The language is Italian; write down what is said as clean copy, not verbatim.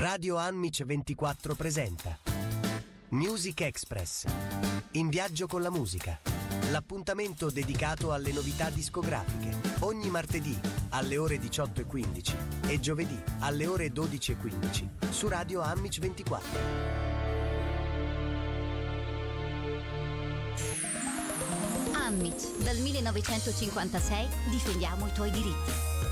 Radio Anmic 24 presenta Music Express. In viaggio con la musica. L'appuntamento dedicato alle novità discografiche. Ogni martedì alle ore 18:15 e giovedì alle ore 12:15 su Radio Anmic 24. Anmic, dal 1956 difendiamo i tuoi diritti.